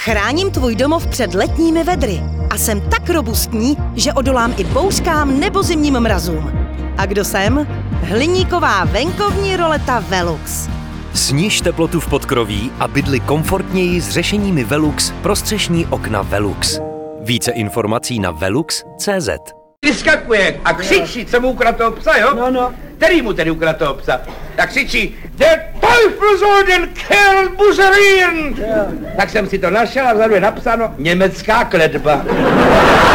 Chráním tvůj domov před letními vedry a jsem tak robustní, že odolám i bouřkám nebo zimním mrazům. A kdo jsem? Hliníková venkovní roleta Velux. Sniž teplotu v podkroví a bydli komfortněji s řešeními Velux pro střešní okna Velux. Více informací na velux.cz. Vyskakuje a křičí, co mu ukradl toho psa, jo? No. Který mu tedy ukradl toho psa? Tak křičí, der Teufel soll den Kerl bušerieren! Tak jsem si to našel a vzadu je napsáno německá kletba.